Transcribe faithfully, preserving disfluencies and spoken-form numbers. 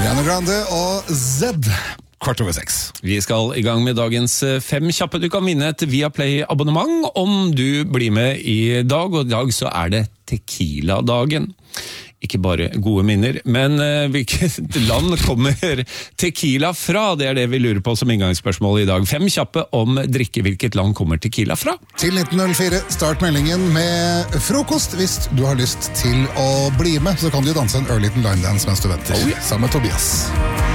Ariana Grande og Zed. Kvart over seks. Vi skal i gang med dagens fem kjappe. Du kan vinne et Viaplay-abonnement om du blir med i dag, og i dag så er det Tequila-dagen. Ikke bare gode minner, men uh, hvilket land kommer tequila fra? Det er det vi lurer på som inngangsspørsmål i dag. Fem kjappe om drikke. Hvilket land kommer tequila fra? Til nitten null fire, start meldingen med frokost. Hvis du har lyst til å bli med, så kan du danse en ørliten line dance mens du venter. Oh, yeah. Sammen med Tobias.